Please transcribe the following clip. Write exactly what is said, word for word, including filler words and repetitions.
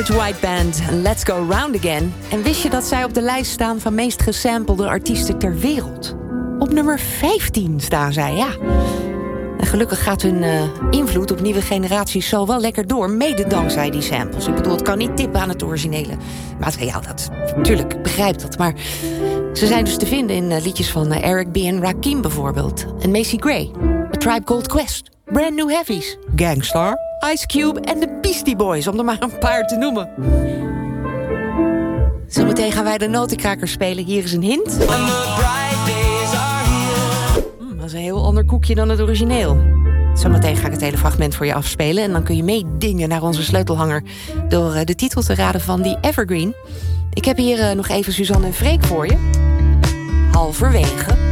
White Band, Let's Go Round Again. En wist je dat zij op de lijst staan van meest gesampelde artiesten ter wereld? Op nummer vijftien staan zij, ja. En gelukkig gaat hun uh, invloed op nieuwe generaties zo wel lekker door, mede dankzij die samples. Ik bedoel, het kan niet tippen aan het originele materiaal. Dat, natuurlijk, begrijp dat. Maar ze zijn dus te vinden in uh, liedjes van uh, Eric B. en Rakim bijvoorbeeld. En Macy Gray, A Tribe Called Quest, Brand New Heavies, Gangstar, Ice Cube en de Beastie Boys, om er maar een paar te noemen. Zometeen gaan wij de notenkrakers spelen. Hier is een hint. Hmm, dat is een heel ander koekje dan het origineel. Zometeen ga ik het hele fragment voor je afspelen. En dan kun je meedingen naar onze sleutelhanger door uh, de titel te raden van die Evergreen. Ik heb hier uh, nog even Suzanne en Freek voor je. Halverwege.